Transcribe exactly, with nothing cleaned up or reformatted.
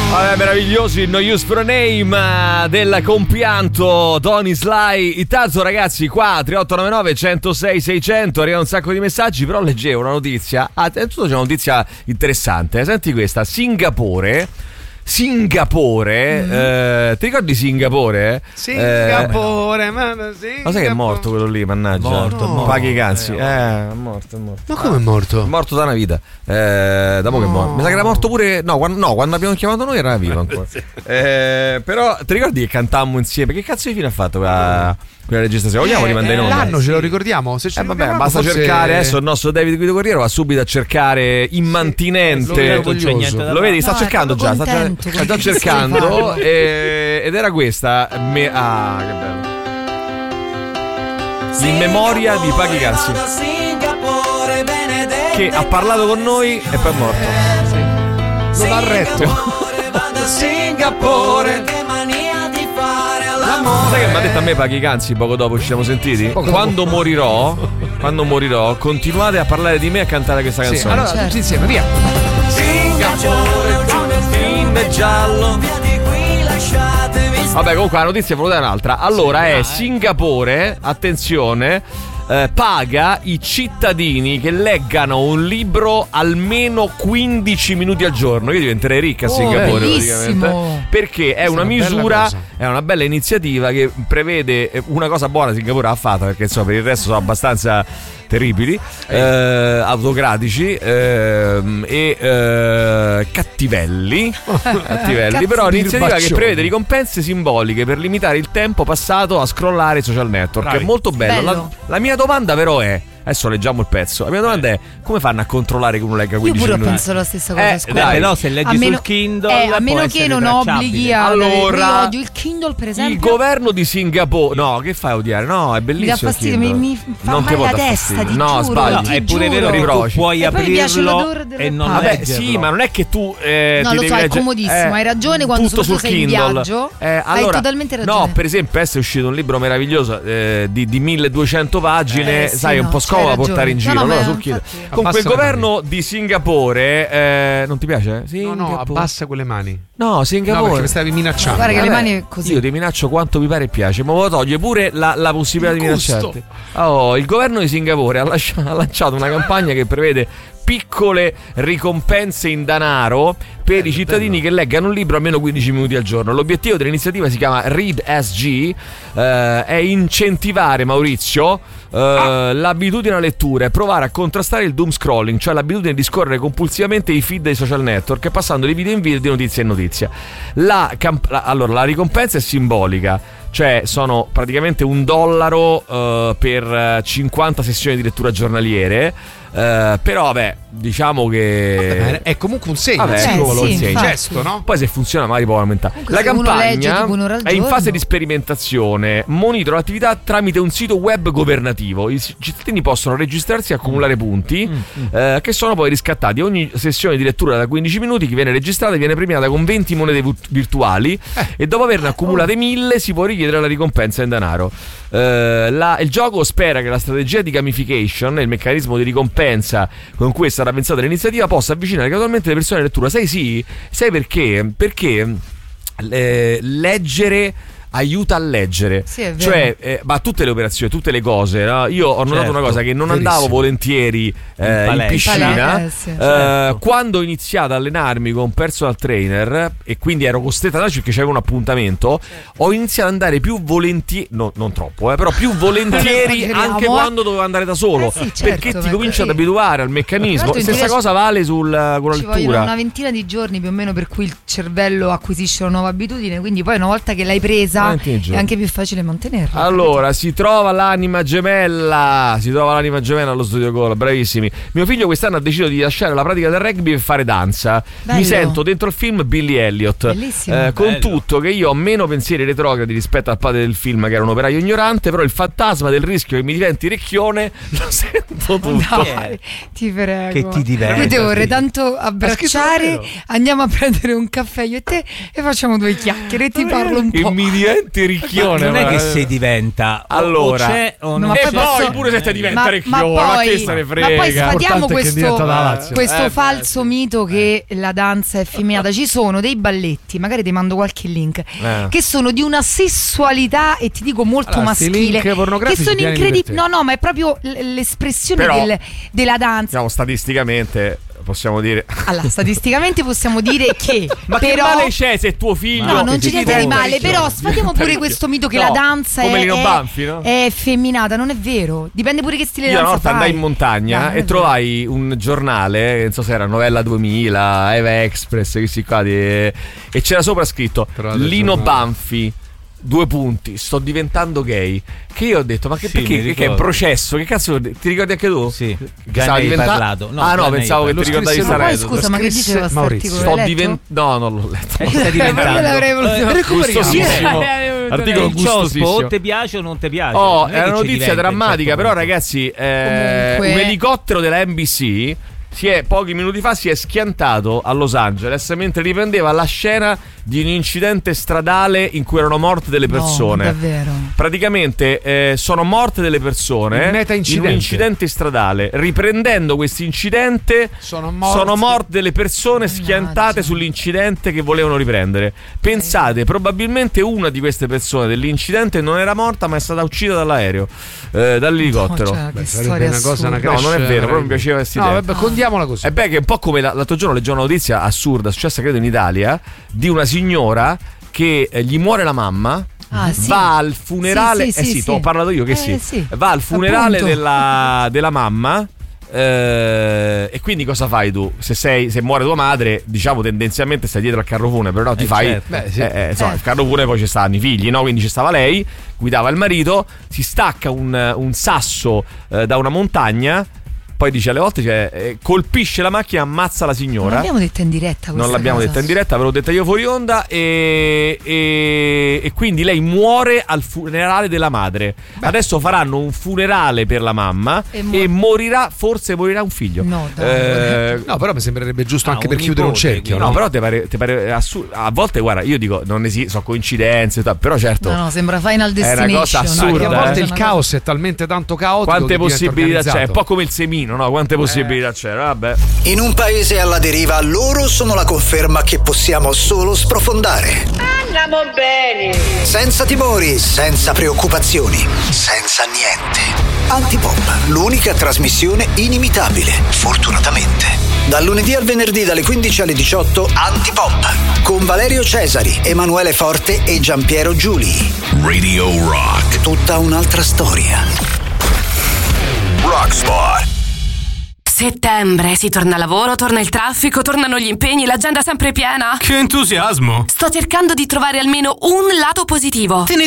Vabbè, meravigliosi No Use for a Name del compianto Tony Sly. Intanto ragazzi, qua tre otto nove nove uno zero sei sei zero zero arriva un sacco di messaggi, però leggevo una notizia. Ah, tutto c'è una notizia interessante. Senti questa, Singapore Singapore, mm. eh, ti ricordi Singapore? Singapore, eh, ma Singapore. Ma sai che è morto quello lì, mannaggia? Morto, no. morto. Paghi i cazzi. Eh, è morto, è morto. Ma come è morto? È morto da una vita. Eh, dopo no. che è morto. Mi sa che era morto pure. No, quando, no, quando abbiamo chiamato noi era vivo ancora. eh, però ti ricordi che cantammo insieme? Che cazzo di fine ha fatto quella, quella registrazione? Vogliamo eh, rimandare in onda? L'anno ce lo ricordiamo? Se ce eh, lo vabbè, basta forse... cercare. Adesso il nostro David Guido Corriero va subito a cercare immantinente. Sì, lo, lo vedi? Sta no, cercando già. contento, sta, sta già cercando. E, ed era questa. Me, ah, che bello. In memoria di Paghi Cazzi, che ha parlato con noi e poi è morto. Sì. Non ha retto. Singapore. Sai che mi ha detto a me Paghi Cazzi poco dopo ci siamo sentiti? Poco quando dopo. morirò, quando morirò, continuate a parlare di me e a cantare questa canzone. Sì, allora certo. tutti insieme, via. Singapore, film giallo. Vabbè, comunque la notizia è voluta un'altra. Allora è Singapore, attenzione, eh, paga i cittadini che leggano un libro almeno quindici minuti al giorno. Io diventerei ricca a Oh, Singapore bellissimo. praticamente, perché è una una bella misura, cosa. è una bella iniziativa che prevede una cosa buona. Singapore ha fatta, perché insomma per il resto sono abbastanza terribili, eh, autocratici eh, e eh, cattivelli, cattivelli però è un'iniziativa che prevede ricompense simboliche per limitare il tempo passato a scrollare i social network. Bravi. È molto bello. La, Bello. la mia domanda però è, adesso leggiamo il pezzo, la mia domanda è: come fanno a controllare che uno legga Io quindici pure ho minuti? pensato la stessa cosa. Eh, scusa. dai, no, se leggi A meno- sul Kindle eh, a può meno essere che non tracciabile. obblighi a Allora, io odio il Kindle, per esempio. Il governo di Singapore, no, che fai a odiare? No, è mi bellissimo. dà fastidio, il mi, Kindle. mi fa Non ti male può la dar testa, fastidio. ti No, giuro, sbagli. ti È pure giuro. vero che tu Riproci. puoi E poi mi piace aprirlo l'odore delle e non palle. Vabbè, leggerlo. sì, ma non è che tu eh, No, ti lo devi so, è leggere- comodissimo, hai ragione quando tutto sul soprattutto sei in Kindle. viaggio, Eh, hai allora, totalmente ragione. No, per esempio, adesso è uscito un libro meraviglioso eh, di, di milleduecento pagine, Eh, sì, sai, è un no, po' scomodo c'hai da portare in ragione. giro. No, no, allora ma sul Kindle. infatti- Comunque il Abbassa le governo di Singapore eh, non ti piace? No, Singapore. no, abbassa quelle mani. No, No, Singapore. perché mi stavi minacciando. Guarda che le Vabbè, mani è così. Io ti minaccio quanto mi pare e piace, ma lo toglie pure la, la possibilità Il di gusto. minacciarti. Oh, il governo di Singapore ha, lascia- ha lanciato una campagna che prevede piccole ricompense in denaro per i cittadini che leggano un libro almeno quindici minuti al giorno. L'obiettivo dell'iniziativa si chiama Read S G, eh, è incentivare, Maurizio, eh, ah. l'abitudine alla lettura e provare a contrastare il doom scrolling, cioè l'abitudine di scorrere compulsivamente i feed dei social network passando di video in video, di notizia in notizia. La, camp- la, allora, la ricompensa è simbolica, cioè sono praticamente un dollaro uh, per cinquanta sessioni di lettura giornaliere. Uh, però vabbè, diciamo che Vabbè, è comunque un segno, vabbè, un simbolo, sì, un infatti. gesto, no? poi se funziona magari può aumentare. Comunque, La se uno legge campagna tipo un'ora al è in giorno. fase di sperimentazione, monitora l'attività tramite un sito web governativo. I cittadini possono registrarsi e accumulare punti mm, mm. eh, che sono poi riscattati. Ogni sessione di lettura da quindici minuti che viene registrata viene premiata con venti monete vu- virtuali Eh. e dopo averne accumulate mille si può richiedere la ricompensa in denaro. Eh, la, il gioco spera che la strategia di gamification, il meccanismo di ricompensa con cui è stata pensata l'iniziativa, possa avvicinare gradualmente le persone alla lettura. Sai sì? Sai perché? Perché eh, leggere aiuta a leggere, Sì, è vero. cioè eh, ma tutte le operazioni, tutte le cose, no? Io ho notato Certo, una cosa, che non verissimo. andavo volentieri eh, in, palestra. piscina. Eh, sì, Eh, certo. quando ho iniziato ad allenarmi con un personal trainer e quindi ero costretto ad andarci perché c'avevo un appuntamento, ho iniziato ad andare più volentieri, no, non troppo, eh, però più volentieri Esageriamo, anche eh. quando dovevo andare da solo, Eh sì, certo, perché ma ti è cominci ad così. abituare al meccanismo. Tra l'altro in Stessa teoria cosa vale sul, con la Ci vogliono lettura. una ventina di giorni più o meno per cui il cervello acquisisce una nuova abitudine, quindi poi una volta che l'hai presa ventina è giorni. anche più facile mantenerla. Allora, si trova l'anima gemella. Si trova l'anima gemella allo studio Gola, bravissimi. Mio figlio quest'anno ha deciso di lasciare la pratica del rugby e fare danza. Bello. Mi sento dentro il film Billy Elliot. Bellissimo. Eh, con Bello. tutto che io ho meno pensieri retrogradi rispetto al padre del film, che era un operaio ignorante, però il fantasma del rischio che mi diventi recchione lo sento tutto. Dai, ti prego. Che ti diverte. Io ti vorrei tanto scritto abbracciare, davvero? andiamo a prendere un caffè io e te e facciamo due chiacchiere e ti parlo un Che po'. mi diventi ricchione. non è ma- che si diventa. o- Allora. o c'è o No, non ma E c'è. poi poi posso- pure se te diventa Ma, ricchione, ma ma, poi, che se ne frega. ma poi sfatiamo L'importante è che questo, diventa la Lazio. questo Eh, beh, falso sì. mito che la danza è femminata. Ci sono dei balletti, magari ti mando qualche link, Eh. che sono di una sessualità, e ti dico molto Allora, sti maschile, link pornografici che sono pieni di incredibili. per No, te. no, ma è proprio l- l'espressione Però- del- della danza. Diciamo, statisticamente possiamo dire. Allora, statisticamente possiamo dire che Ma che però male c'è se tuo figlio. no, non c'è ti niente di diventa male, ricchione? però sfatiamo pure Diventa questo mito che No, la danza come è, Lino è- Banfi, no? è femminata. Non è vero, dipende pure che stile di Io una danza volta fai. andai in montagna No, non e è trovai un giornale, non so se era Novella duemila, Eva Express, questi qua di- e c'era sopra scritto Trovate il Lino giornale. Banfi. Due punti, sto diventando gay. Che io ho detto, ma che Sì, perché? mi Che, che è un ricordo. processo? Che cazzo ti ricordi anche tu? Sì, Che già stava ne hai diventa- parlato. No, ah già no, ne hai pensavo che ti parlato. ricordavi Lo sta Ma poi aneddoto. scusa, ma che scrisse diceva sto Maurizio. articolo? Sto L'hai letto? diventando No, non l'ho letto. Eh, stai diventando. Io l'avrei voluto- Eh, Gustosissimo. Eh, Articolo il ciospo gustosissimo. o ti piace o non ti piace. Oh, Non è una che ci notizia diventa, drammatica, in un però certo punto. ragazzi, eh, Comunque- un elicottero della N B C si è, pochi minuti fa si è schiantato a Los Angeles mentre riprendeva la scena di un incidente stradale in cui erano morte delle persone. No, davvero. Praticamente eh, sono morte delle persone Un meta in incidente. un incidente stradale. Riprendendo questo incidente Sono morti. sono morte delle persone schiantate Mannaggia. sull'incidente che volevano riprendere. Pensate, probabilmente una di queste persone dell'incidente non era morta ma è stata uccisa dall'aereo, eh, dall'elicottero. No, cioè, Beh, che sarebbe storia una cosa, una assurda. No, non è crash, vero, eh, però mi piaceva questa No, idea. vabbè, condiamola così. E beh, che è un po' come la- l'altro giorno leggevo una notizia assurda, successa credo in Italia, di una signora che eh, gli muore la mamma. Ah, sì. Va al funerale, Sì, sì, eh sì, sì, sì. t'ho parlato io che Eh, sì. sì. Va al funerale Appunto. della, della mamma. eh, e quindi cosa fai tu? Se, sei, se muore tua madre, diciamo tendenzialmente stai dietro al carro funebre, però ti Eh, fai. certo. Beh, sì. eh, eh, insomma, Eh. il carro funebre poi ci stavano i figli, no? Quindi ci stava lei, guidava il marito, si stacca un, un sasso eh, da una montagna. Poi dice alle volte cioè, eh, colpisce la macchina, ammazza la Non signora. l'abbiamo detta in diretta questa Non l'abbiamo cosa. detta in diretta, ve l'ho detta io fuori onda. E, e, e quindi lei muore al funerale della madre. Adesso faranno un funerale per la mamma E e, mu- morirà, forse morirà un figlio. No, dai. Eh, No, però mi sembrerebbe giusto Ah, anche un per chiudere un nipote, cerchio, no, no? però ti pare, ti pare assurdo. A volte, guarda, io dico, non esistono, sono coincidenze, e tal, però certo. No, no, sembra Final È una Destination. cosa No, perché assurda, a volte eh. il caos è talmente tanto caotico Quante che diventa possibilità c'è? È un organizzato. po' come il semino, no? Quante possibilità c'è? Vabbè. In un paese alla deriva, loro sono la conferma che possiamo solo sprofondare. Andiamo bene. Senza timori, senza preoccupazioni, senza niente. Antipop, l'unica trasmissione inimitabile, fortunatamente. Dal lunedì al venerdì dalle quindici alle diciotto, Antipop, con Valerio Cesari, Emanuele Forte e Giampiero Giuli. Radio Rock. Tutta un'altra storia. Rock Spot. Settembre, si torna a lavoro, torna il traffico, tornano gli impegni, l'agenda sempre piena. Che entusiasmo! Sto cercando di trovare almeno un lato positivo. Te ne